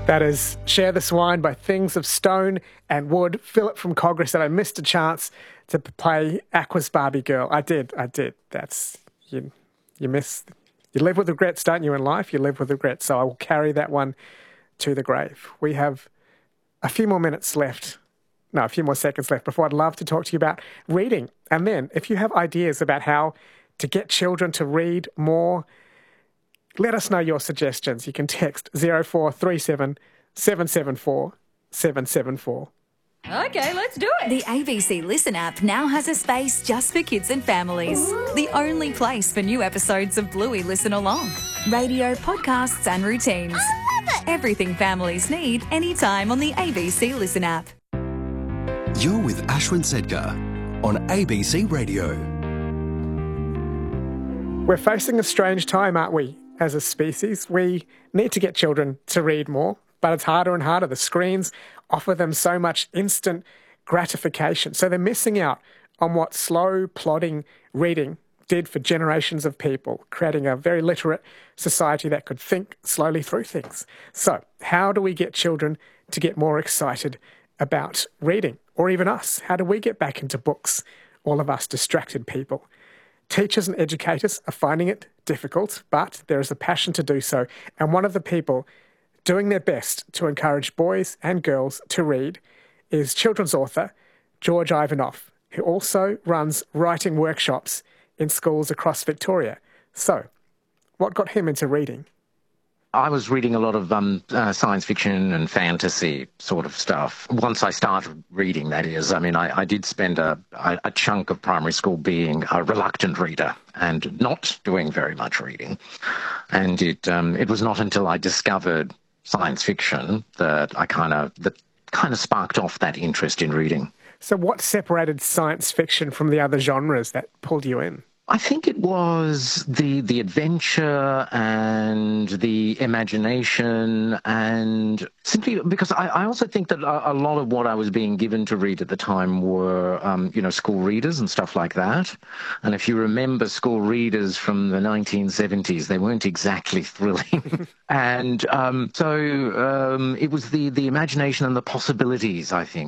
That is Share This Wine by Things of Stone and Wood. Philip from Congress said I missed a chance to play Aqua's Barbie Girl. I did. That's, you miss, you live with regrets, don't you, in life? You live with regrets. So I will carry that one to the grave. We have a few more seconds left before I'd love to talk to you about reading. And then if you have ideas about how to get children to read more, let us know your suggestions. You can text 0437 774 774. Okay, let's do it. The ABC Listen app now has a space just for kids and families. The only place for new episodes of Bluey Listen Along. Radio, podcasts and routines. I love it. Everything families need anytime on the ABC Listen app. You're with Ashwin Sedgar on ABC Radio. We're facing a strange time, aren't we? As a species, we need to get children to read more, but it's harder and harder. The screens offer them so much instant gratification. So they're missing out on what slow, plodding reading did for generations of people, creating a very literate society that could think slowly through things. So how do we get children to get more excited about reading? Or even us? How do we get back into books, all of us distracted people? Teachers and educators are finding it difficult, but there is a passion to do so. And one of the people doing their best to encourage boys and girls to read is children's author George Ivanov, who also runs writing workshops in schools across Victoria. So, what got him into reading? I was reading a lot of science fiction and fantasy sort of stuff. Once I started reading, that is. I mean, I did spend a chunk of primary school being a reluctant reader and not doing very much reading. And it was not until I discovered science fiction that kind of sparked off that interest in reading. So what separated science fiction from the other genres that pulled you in? I think it was the adventure and the imagination, and simply because I also think that a lot of what I was being given to read at the time were, school readers and stuff like that. And if you remember school readers from the 1970s, they weren't exactly thrilling. And so it was the imagination and the possibilities, I think.